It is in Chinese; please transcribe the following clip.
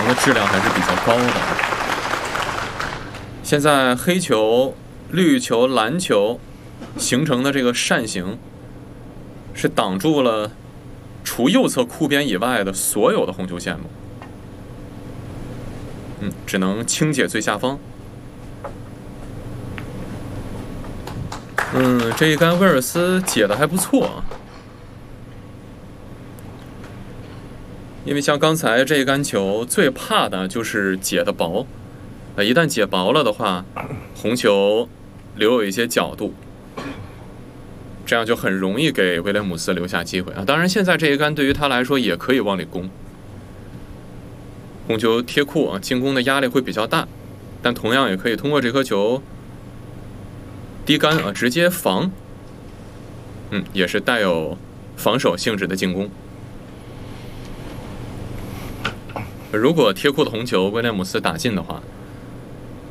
的质量还是比较高的。现在黑球、绿球、蓝球形成的这个扇形，是挡住了除右侧库边以外的所有的红球线路。只能轻解最下方。这一杆威尔斯解的还不错啊。因为像刚才这一杆球最怕的就是解的薄，一旦解薄了的话，红球留有一些角度，这样就很容易给威廉姆斯留下机会啊。当然，现在这一杆对于他来说也可以往里攻。红球贴库啊，进攻的压力会比较大，但同样也可以通过这颗球低杆啊直接防，也是带有防守性质的进攻。如果贴库的红球威廉姆斯打进的话，